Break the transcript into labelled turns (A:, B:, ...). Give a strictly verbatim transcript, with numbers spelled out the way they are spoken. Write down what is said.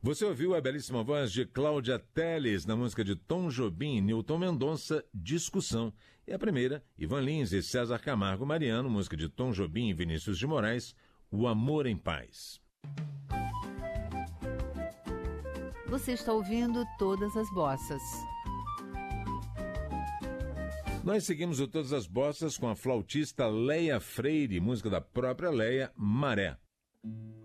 A: Você ouviu a belíssima voz de Cláudia Telles na música de Tom Jobim e Nilton Mendonça, Discussão. E a primeira, Ivan Lins e César Camargo Mariano, música de Tom Jobim e Vinícius de Moraes, O Amor em Paz.
B: Você está ouvindo Todas as Bossas.
A: Nós seguimos o Todas as Bossas com a flautista Leia Freire, música da própria Leia, Maré.